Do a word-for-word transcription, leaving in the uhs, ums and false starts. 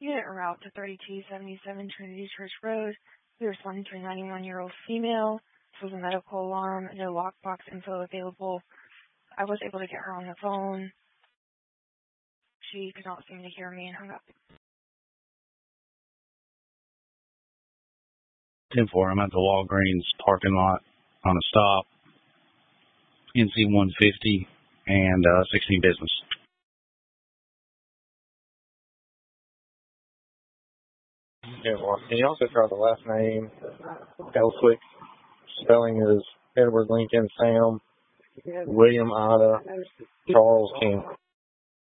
Unit route to thirty-two seventy-seven Trinity Church Road. We responded to a ninety-one-year-old female. This was a medical alarm. No lockbox info available. I was able to get her on the phone. She could not seem to hear me and hung up. ten four, I'm at the Walgreens parking lot on a stop. N C one fifty and uh, sixteen business. Yeah, well, can you also try the last name? Elswick. Spelling is Edward Lincoln Sam William Ida Charles King.